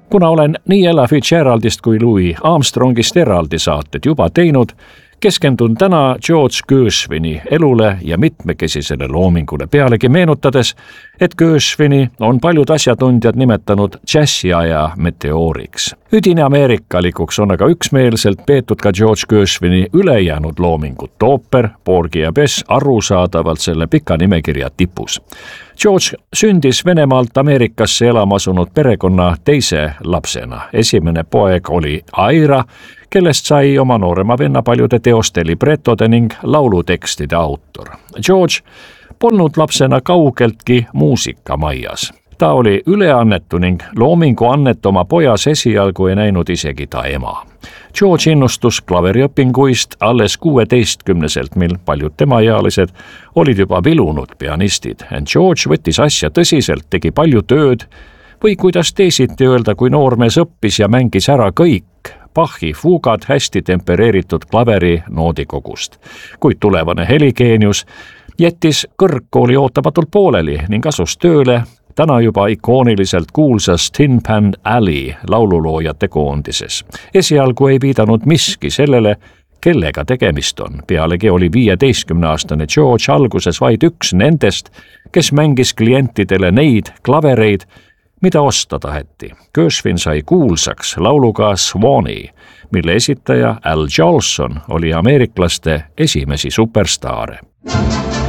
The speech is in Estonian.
Kuna olen nii Ella Fitzgeraldist kui Louis Armstrongist eraldi saated juba teinud, keskendun täna George Gershwini elule ja mitmekesisele loomingule, pealegi meenutades, et Gershwini on paljud asjatundjad nimetanud džässiaja meteooriks. Üdini ameerikalikuks on aga üksmeelselt peetud ka George Gershwini ülejäänud loomingut, ooper Porgy ja Bess arusaadavalt selle pika nimekirja tipus. George sündis Venemaalt Ameerikasse elama asunud perekonna teise lapsena. Esimene poeg oli Aira, kellest sai oma noorema venna paljude teoste libretode ning laulutekstide autor. George polnud lapsena kaugeltki muusikamajas. Ta oli üleannetu ning loomingu annet oma pojas esialgu ei näinud isegi ta ema. George innustus klaveriõpinguist alles 16-selt, mil paljud temaealised olid juba vilunud pianistid. Ent George võttis asja tõsiselt, tegi palju tööd või kuidas teisiti öelda, kui noormees õppis ja mängis ära kõik Bachi fuugad hästi tempereeritud klaveri noodikogust. Kuid tulevane heligeenius jättis kõrgkooli ootamatult pooleli ning asus tööle täna juba ikooniliselt kuulsas Tin Pan Alley laululoojate koondises. Esialgu ei viidanud miski sellele, kellega tegemist on. Pealegi oli 15-aastane George alguses vaid üks nendest, kes mängis klientidele neid klavereid, mida osta taheti. Gershwin sai kuulsaks lauluga Swanee, mille esitaja Al Jolson oli ameeriklaste esimesi superstaare.